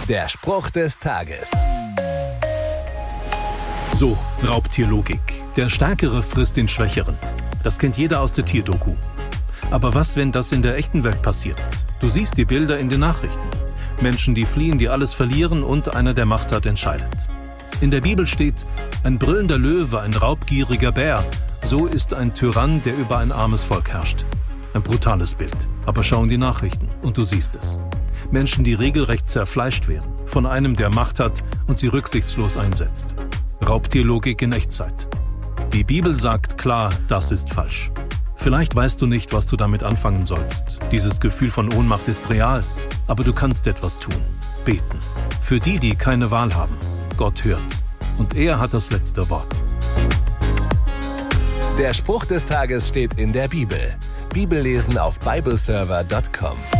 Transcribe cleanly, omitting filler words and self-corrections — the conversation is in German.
Der Spruch des Tages. So, Raubtierlogik. Der Stärkere frisst den Schwächeren. Das kennt jeder aus der Tierdoku. Aber was, wenn das in der echten Welt passiert? Du siehst die Bilder in den Nachrichten. Menschen, die fliehen, die alles verlieren und einer, der Macht hat, entscheidet. In der Bibel steht, ein brüllender Löwe, ein raubgieriger Bär. So ist ein Tyrann, der über ein armes Volk herrscht. Ein brutales Bild. Aber schau in die Nachrichten und du siehst es. Menschen, die regelrecht zerfleischt werden. Von einem, der Macht hat und sie rücksichtslos einsetzt. Raubtierlogik in Echtzeit. Die Bibel sagt klar, das ist falsch. Vielleicht weißt du nicht, was du damit anfangen sollst. Dieses Gefühl von Ohnmacht ist real, aber du kannst etwas tun. Beten. Für die, die keine Wahl haben. Gott hört. Und er hat das letzte Wort. Der Spruch des Tages steht in der Bibel. Bibellesen auf bibleserver.com.